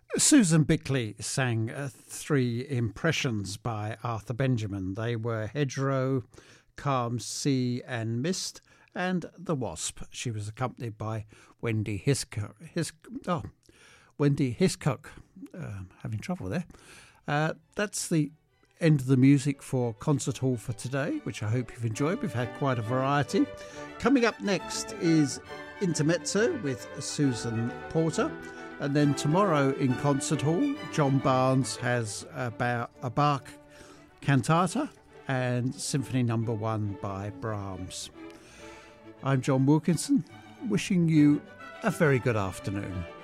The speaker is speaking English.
Susan Bickley sang three impressions by Arthur Benjamin. They were Hedgerow, Calm Sea and Mist, and The Wasp. She was accompanied by Wendy Hiscock. Wendy Hiscock. Having trouble there. That's the end of the music for Concert Hall for today, which I hope you've enjoyed. We've had quite a variety. Coming up next is Intermezzo with Susan Porter. And then tomorrow in Concert Hall, John Barnes has about a Bach cantata and Symphony No. 1 by Brahms. I'm John Wilkinson, wishing you a very good afternoon.